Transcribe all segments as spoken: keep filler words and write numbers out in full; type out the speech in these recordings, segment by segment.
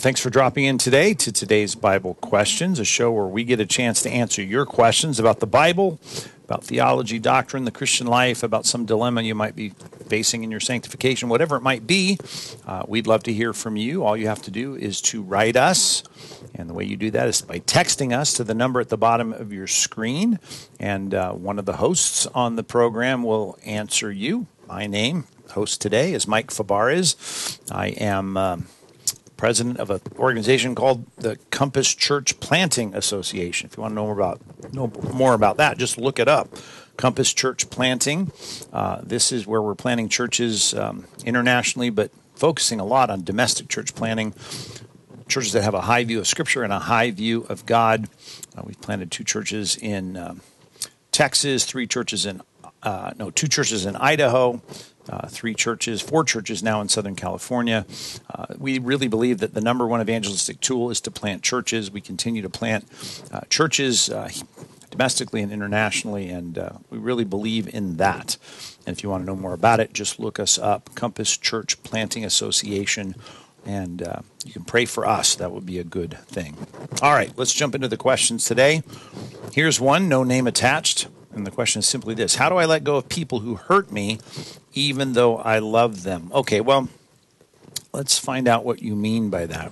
thanks for dropping in today to today's Bible Questions, a show where we get a chance to answer your questions about the Bible, about theology, doctrine, the Christian life, about some dilemma you might be facing in your sanctification, whatever it might be. Uh, we'd love to hear from you. All you have to do is to write us, and the way you do that is by texting us to the number at the bottom of your screen, and uh, one of the hosts on the program will answer you. My name, host today, is Mike Fabarez. I am Um, president of an organization called the Compass Church Planting Association. If you want to know more about know more about that, just look it up. Compass Church Planting. Uh, this is where we're planting churches um, internationally, but focusing a lot on domestic church planting, churches that have a high view of Scripture and a high view of God. Uh, we've planted two churches in um, Texas, three churches in uh, no, two churches in Idaho. Uh, three churches, four churches now in Southern California. Uh, we really believe that the number one evangelistic tool is to plant churches. We continue to plant uh, churches uh, domestically and internationally, and uh, we really believe in that. And if you want to know more about it, just look us up, Compass Church Planting Association, and uh, you can pray for us. That would be a good thing. All right, let's jump into the questions today. Here's one, no name attached. And the question is simply this: how do I let go of people who hurt me even though I love them? Okay, well, let's find out what you mean by that.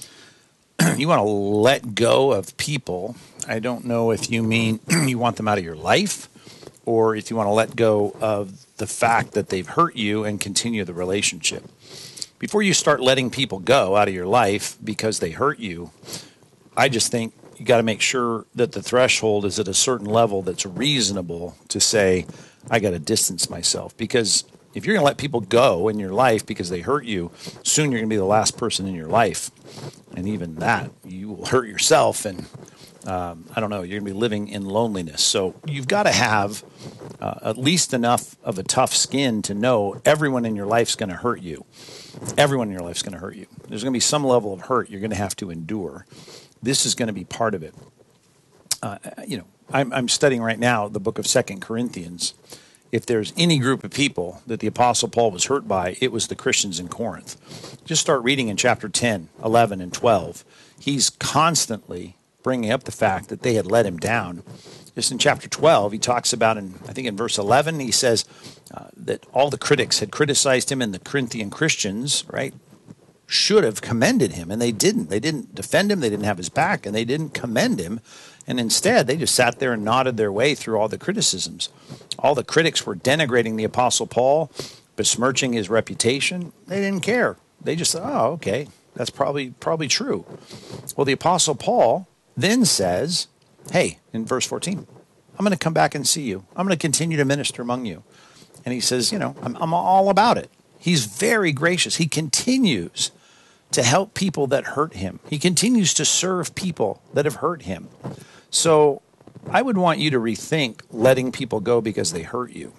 You want to let go of people. I don't know if you mean you want them out of your life, or if you want to let go of the fact that they've hurt you and continue the relationship. Before you start letting people go out of your life because they hurt you, I just think you got to make sure that the threshold is at a certain level that's reasonable to say, I got to distance myself. Because if you're going to let people go in your life because they hurt you, soon you're going to be the last person in your life. And even that, you will hurt yourself. And um, I don't know, you're going to be living in loneliness. So you've got to have uh, at least enough of a tough skin to know everyone in your life is going to hurt you. Everyone in your life is going to hurt you. There's going to be some level of hurt you're going to have to endure. This is going to be part of it. Uh, you know, I'm, I'm studying right now the book of Second Corinthians. If there's any group of people that the Apostle Paul was hurt by, it was the Christians in Corinth. Just start reading in chapter ten, eleven, and twelve. He's constantly bringing up the fact that they had let him down. Just in chapter twelve, he talks about, in, I think in verse eleven, he says uh, that all the critics had criticized him, and the Corinthian Christians, right, should have commended him, and they didn't. They didn't defend him, they didn't have his back, and they didn't commend him, and instead they just sat there and nodded their way through all the criticisms. All the critics were denigrating the Apostle Paul, besmirching his reputation. They didn't care. They just thought, oh, okay, that's probably probably true. Well, the Apostle Paul then says, hey, in verse fourteen, I'm going to come back and see you. I'm going to continue to minister among you. And he says, you know, I'm, I'm all about it. He's very gracious. He continues to help people that hurt him. He continues to serve people that have hurt him. So I would want you to rethink letting people go because they hurt you.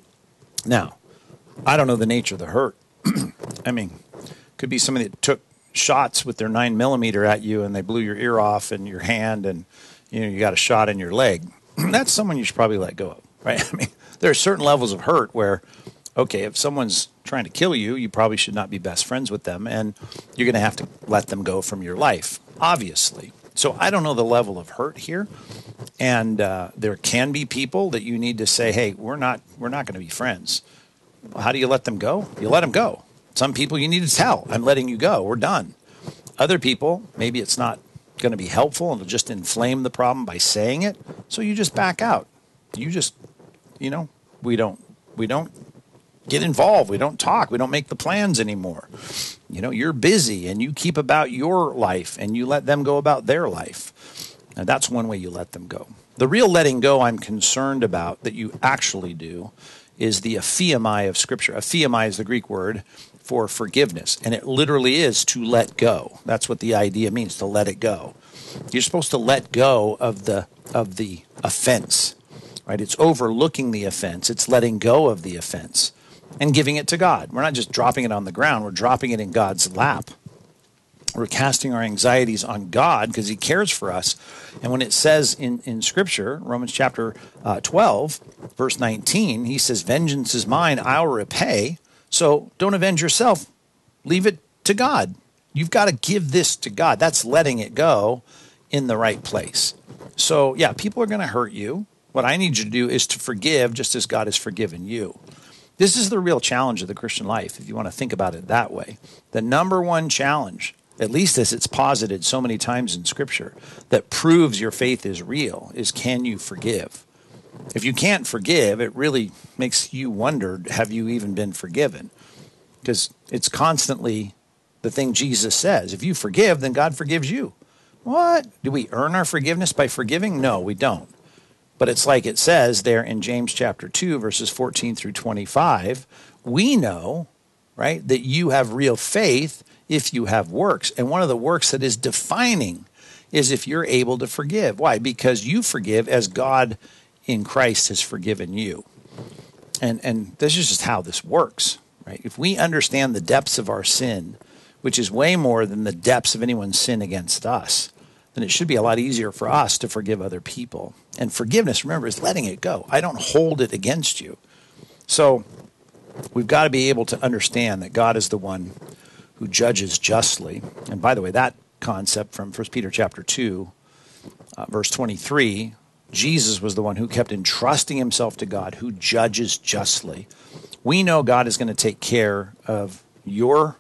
Now, I don't know the nature of the hurt. I mean, could be somebody that took shots with their nine millimeter at you and they blew your ear off and your hand and you know you got a shot in your leg. That's someone you should probably let go of, right? I mean, there are certain levels of hurt where, okay, if someone's trying to kill you, you probably should not be best friends with them, and you're going to have to let them go from your life, obviously. So I don't know the level of hurt here, and uh, there can be people that you need to say, hey, we're not we're not going to be friends. Well, how do you let them go? You let them go. Some people you need to tell, I'm letting you go. We're done. Other people, maybe it's not going to be helpful and it'll just inflame the problem by saying it, so you just back out. You just, you know, we don't we don't get involved. We don't talk. We don't make the plans anymore. You know, you're busy and you keep about your life and you let them go about their life. Now, that's one way you let them go. The real letting go I'm concerned about that you actually do is the aphiamai of Scripture. Aphiamai is the Greek word for forgiveness, and it literally is to let go. That's what the idea means, to let it go. You're supposed to let go of the of the offense, right? It's overlooking the offense. It's letting go of the offense and giving it to God. We're not just dropping it on the ground. We're dropping it in God's lap. We're casting our anxieties on God because he cares for us. And when it says in, in Scripture, Romans chapter uh, twelve, verse nineteen, he says, vengeance is mine, I'll repay. So don't avenge yourself. Leave it to God. you've got to give this to God. That's letting it go in the right place. So, yeah, people are going to hurt you. What I need you to do is to forgive just as God has forgiven you. This is the real challenge of the Christian life, if you want to think about it that way. The number one challenge, at least as it's posited so many times in Scripture, that proves your faith is real, is can you forgive? If you can't forgive, it really makes you wonder, have you even been forgiven? Because it's constantly the thing Jesus says. If you forgive, then God forgives you. What? Do we earn our forgiveness by forgiving? No, we don't. But it's like it says there in James chapter two, verses fourteen through twenty-five, we know, right, that you have real faith if you have works. And one of the works that is defining is if you're able to forgive. Why? Because you forgive as God in Christ has forgiven you. And and this is just how this works, right? If we understand the depths of our sin, which is way more than the depths of anyone's sin against us, then it should be a lot easier for us to forgive other people. And forgiveness, remember, is letting it go. I don't hold it against you. So we've got to be able to understand that God is the one who judges justly. And by the way, that concept from First Peter chapter two, uh, verse twenty-three, Jesus was the one who kept entrusting himself to God, who judges justly. We know God is going to take care of your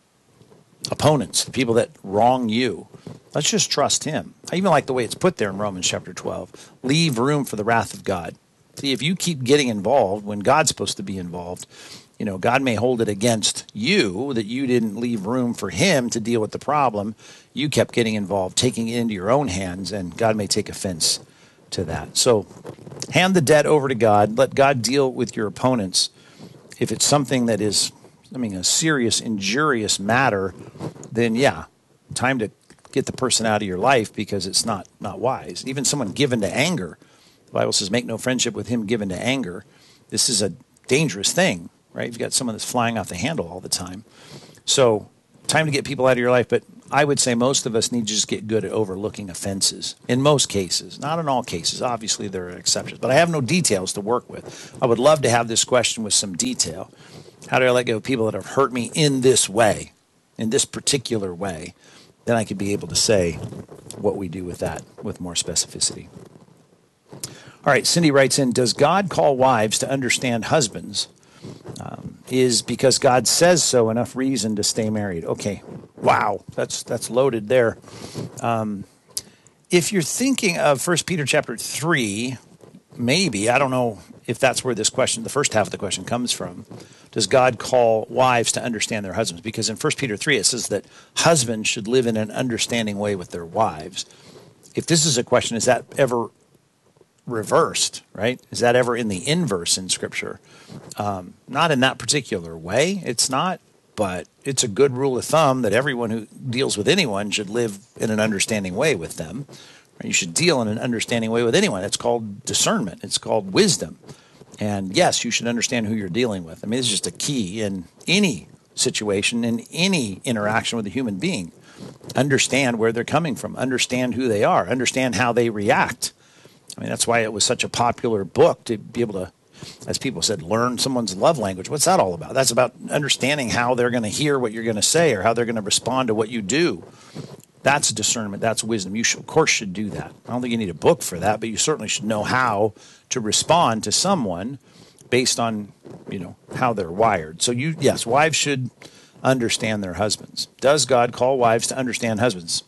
opponents, the people that wrong you. Let's just trust him. I even like the way it's put there in Romans chapter twelve. Leave room for the wrath of God. See, if you keep getting involved when God's supposed to be involved, you know, God may hold it against you that you didn't leave room for him to deal with the problem. You kept getting involved, taking it into your own hands, and God may take offense to that. So hand the debt over to God. Let God deal with your opponents. If it's something that is, I mean, a serious, injurious matter, then yeah, time to get the person out of your life because it's not not wise. Even someone given to anger, the Bible says, make no friendship with him given to anger. This is a dangerous thing, right? You've got someone that's flying off the handle all the time. So time to get people out of your life, but I would say most of us need to just get good at overlooking offenses in most cases, not in all cases. Obviously, there are exceptions, but I have no details to work with. I would love to have this question with some detail. How do I let go of people that have hurt me in this way, in this particular way? Then I could be able to say what we do with that with more specificity. All right, Cindy writes in, does God call wives to understand husbands? Um, is because God says so enough reason to stay married? Okay, wow, that's that's loaded there. Um, if you're thinking of First Peter chapter three, maybe, I don't know if that's where this question, the first half of the question comes from. Does God call wives to understand their husbands? Because in First Peter three, it says that husbands should live in an understanding way with their wives. If this is a question, is that ever reversed, right? Is that ever in the inverse in Scripture? Um, not in that particular way. It's not, but it's a good rule of thumb that everyone who deals with anyone should live in an understanding way with them. You should deal in an understanding way with anyone. It's called discernment. It's called wisdom. And yes, you should understand who you're dealing with. I mean, it's just a key in any situation, in any interaction with a human being. Understand where they're coming from. Understand who they are. Understand how they react. I mean, that's why it was such a popular book, to be able to, as people said, learn someone's love language. What's that all about? That's about understanding how they're going to hear what you're going to say or how they're going to respond to what you do. That's discernment. That's wisdom. You, should, of course, should do that. I don't think you need a book for that, but you certainly should know how to respond to someone based on, you know, how they're wired. So, you, yes, wives should understand their husbands. Does God call wives to understand husbands?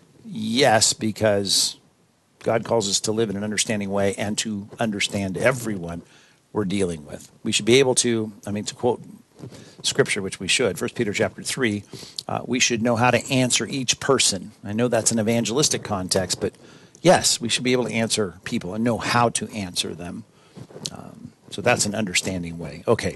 Yes, because God calls us to live in an understanding way and to understand everyone we're dealing with. We should be able to, I mean, to quote Scripture, which we should, First Peter chapter three, uh, we should know how to answer each person. I know that's an evangelistic context, but yes, we should be able to answer people and know how to answer them. Um, so that's an understanding way. Okay.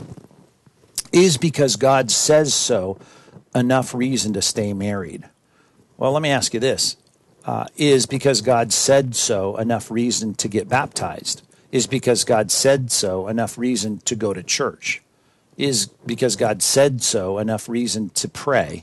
Is because God says so enough reason to stay married? Well, let me ask you this. Uh, is because God said so enough reason to get baptized? Is because God said so enough reason to go to church? Is because God said so enough reason to pray?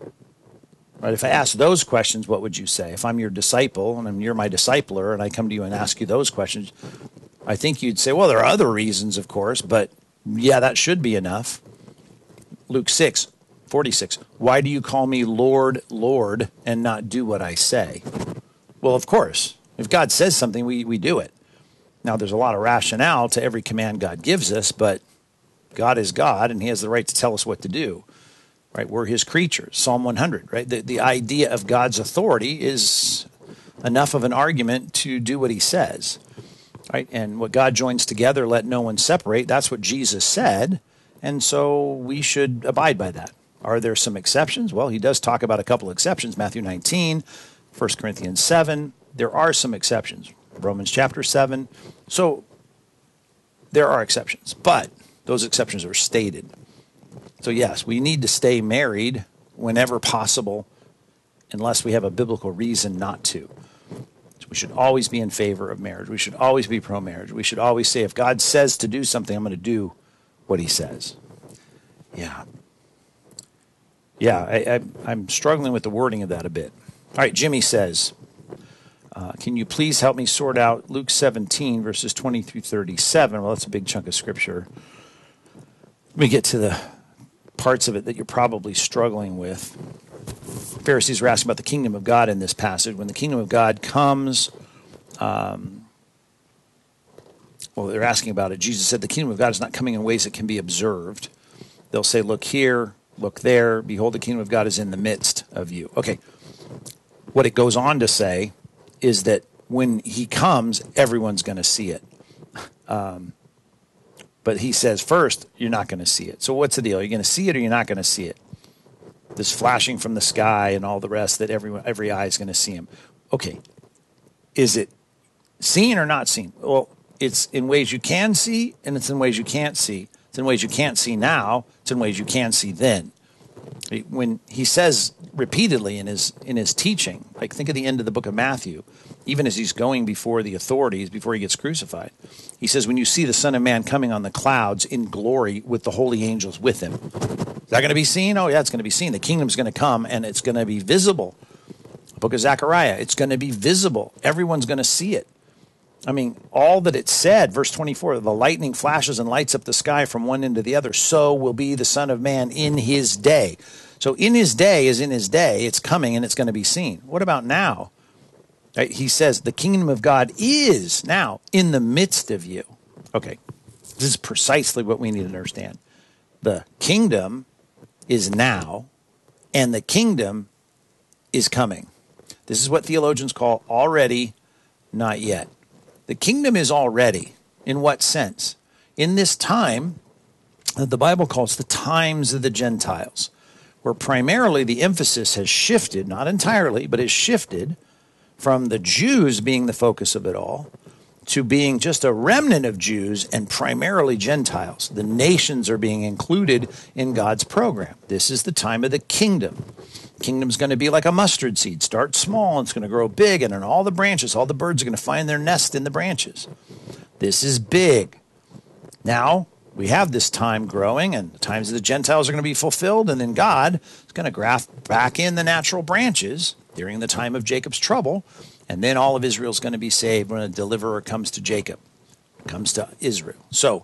Right? If I ask those questions, what would you say? If I'm your disciple and I'm, you're my discipler and I come to you and ask you those questions, I think you'd say, well, there are other reasons, of course, but yeah, that should be enough. Luke six, forty-six, why do you call me Lord, Lord, and not do what I say? Well, of course, if God says something, we, we do it. Now, there's a lot of rationale to every command God gives us, but God is God, and he has the right to tell us what to do. Right? We're his creatures. Psalm one hundred, right? The, the idea of God's authority is enough of an argument to do what he says. Right? And what God joins together, let no one separate. That's what Jesus said. And so we should abide by that. Are there some exceptions? Well, he does talk about a couple exceptions. Matthew nineteen, First Corinthians seven. There are some exceptions. Romans chapter seven. So there are exceptions, but those exceptions are stated. So yes, we need to stay married whenever possible, unless we have a biblical reason not to. So we should always be in favor of marriage. We should always be pro-marriage. We should always say, if God says to do something, I'm going to do what he says. Yeah. Yeah, I, I, I'm struggling with the wording of that a bit. All right, Jimmy says, uh, can you please help me sort out Luke seventeen, verses twenty through thirty-seven? Well, that's a big chunk of scripture. Let me get to the parts of it that you're probably struggling with. Pharisees were asking about the kingdom of God in this passage. When the kingdom of God comes, um, well, they're asking about it. Jesus said the kingdom of God is not coming in ways that can be observed. They'll say, look here, look there. Behold, the kingdom of God is in the midst of you. Okay. What it goes on to say is that when he comes, everyone's going to see it. Um, but he says, first, you're not going to see it. So what's the deal? You're going to see it or you're not going to see it? This flashing from the sky and all the rest that everyone, every eye is going to see him. Okay. Is it seen or not seen? Well, it's in ways you can see and it's in ways you can't see. It's in ways you can't see now. It's in ways you can see then. When he says repeatedly in his in his teaching, like think of the end of the book of Matthew, even as he's going before the authorities, before he gets crucified, he says, when you see the Son of Man coming on the clouds in glory with the holy angels with him. Is that going to be seen? Oh, yeah, it's going to be seen. The kingdom's going to come and it's going to be visible. The book of Zechariah, it's going to be visible. Everyone's going to see it. I mean, all that it said, verse twenty-four, the lightning flashes and lights up the sky from one end to the other. So will be the Son of Man in his day. So in his day is in his day. It's coming and it's going to be seen. What about now? Right? He says the kingdom of God is now in the midst of you. Okay, this is precisely what we need to understand. The kingdom is now and the kingdom is coming. This is what theologians call already, not yet. The kingdom is already. In what sense? In this time that the Bible calls the times of the Gentiles, where primarily the emphasis has shifted, not entirely, but has shifted from the Jews being the focus of it all to being just a remnant of Jews and primarily Gentiles. The nations are being included in God's program. This is the time of the kingdom. Kingdom's going to be like a mustard seed. Start small, and it's going to grow big, and in all the branches, all the birds are going to find their nest in the branches. This is big. Now, we have this time growing, and the times of the Gentiles are going to be fulfilled, and then God is going to graft back in the natural branches during the time of Jacob's trouble, and then all of Israel is going to be saved when a deliverer comes to Jacob, comes to Israel. So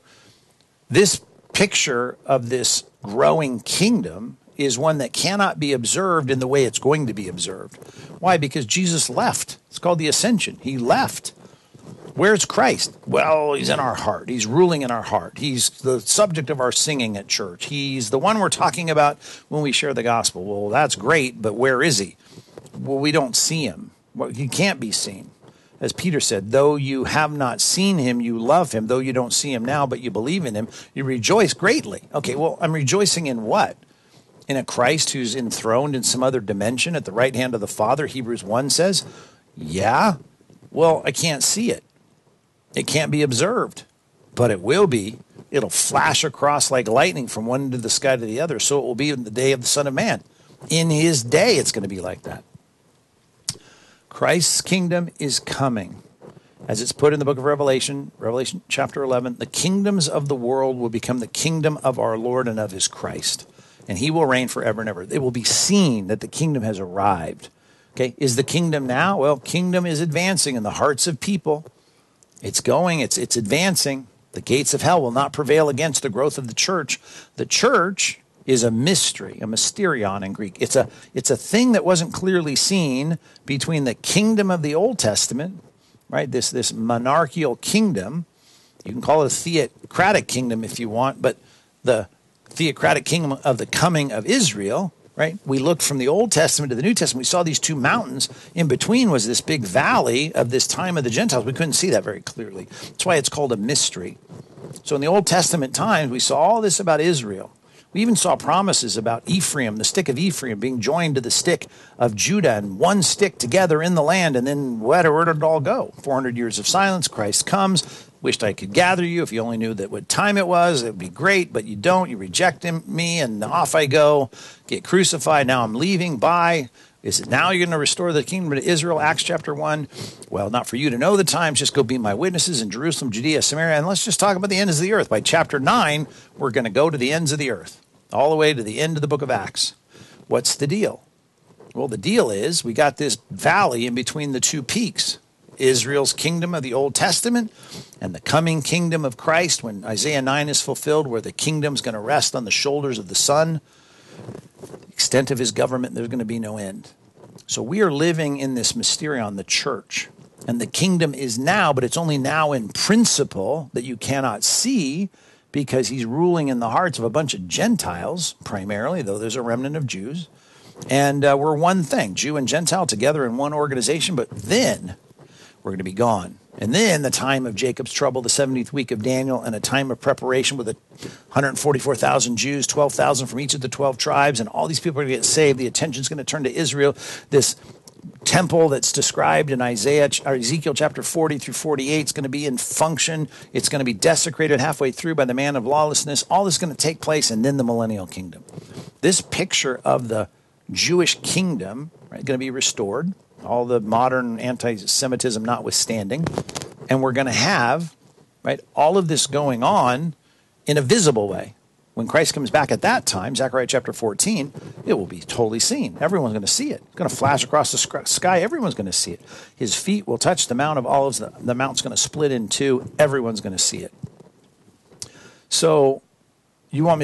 this picture of this growing kingdom is one that cannot be observed in the way it's going to be observed. Why? Because Jesus left. It's called the ascension. He left. Where's Christ? Well, he's in our heart. He's ruling in our heart. He's the subject of our singing at church. He's the one we're talking about when we share the gospel. Well, that's great, but where is he? Well, we don't see him. Well, he can't be seen. As Peter said, though you have not seen him, you love him. Though you don't see him now, but you believe in him, you rejoice greatly. Okay, well, I'm rejoicing in what? In a Christ who's enthroned in some other dimension at the right hand of the Father, Hebrews one says. Yeah, well, I can't see it. It can't be observed, but it will be. It'll flash across like lightning from one end of the sky to the other. So it will be in the day of the Son of Man. In his day, it's going to be like that. Christ's kingdom is coming. As it's put in the book of Revelation, Revelation chapter eleven, the kingdoms of the world will become the kingdom of our Lord and of his Christ. And he will reign forever and ever. It will be seen that the kingdom has arrived. Okay, is the kingdom now? Well, kingdom is advancing in the hearts of people. It's going, it's it's advancing. The gates of hell will not prevail against the growth of the church. The church is a mystery, a mysterion in Greek. It's a, it's a thing that wasn't clearly seen between the kingdom of the Old Testament, right, this, this monarchical kingdom. You can call it a theocratic kingdom if you want, but the theocratic kingdom of the coming of Israel, right? We looked from the Old Testament to the New Testament. We saw these two mountains. In between was this big valley of this time of the Gentiles. We couldn't see that very clearly. That's why it's called a mystery. So in the Old Testament times, we saw all this about Israel. We even saw promises about Ephraim, the stick of Ephraim, being joined to the stick of Judah, and one stick together in the land. And then where did it all go? four hundred years of silence. Christ comes. Wished I could gather you. If you only knew that what time it was, it would be great, but you don't. You reject him, me, and off I go. Get crucified. Now I'm leaving. Bye. Is it now you're going to restore the kingdom to Israel? Acts chapter one. Well, not for you to know the times. Just go be my witnesses in Jerusalem, Judea, Samaria, and let's just talk about the ends of the earth. By chapter nine, we're going to go to the ends of the earth, all the way to the end of the book of Acts. What's the deal? Well, the deal is we got this valley in between the two peaks. Israel's kingdom of the Old Testament and the coming kingdom of Christ when Isaiah nine is fulfilled, where the kingdom's going to rest on the shoulders of the Son. The extent of his government, there's going to be no end. So we are living in this mysterion, the church. And the kingdom is now, but it's only now in principle that you cannot see because he's ruling in the hearts of a bunch of Gentiles, primarily, though there's a remnant of Jews. And uh, we're one thing, Jew and Gentile together in one organization, but then we're going to be gone. And then the time of Jacob's trouble, the seventieth week of Daniel, and a time of preparation with the one hundred forty-four thousand Jews, twelve thousand from each of the twelve tribes, and all these people are going to get saved. The attention's going to turn to Israel. This temple that's described in Isaiah or Ezekiel chapter forty through forty-eight is going to be in function. It's going to be desecrated halfway through by the man of lawlessness. All this is going to take place, and then the millennial kingdom. This picture of the Jewish kingdom, right, going to be restored. All the modern anti-Semitism notwithstanding. And we're going to have, right, all of this going on in a visible way. When Christ comes back at that time, Zechariah chapter fourteen, it will be totally seen. Everyone's going to see it. It's going to flash across the sky. Everyone's going to see it. His feet will touch the Mount of Olives. The, the mount's going to split in two. Everyone's going to see it. So you want me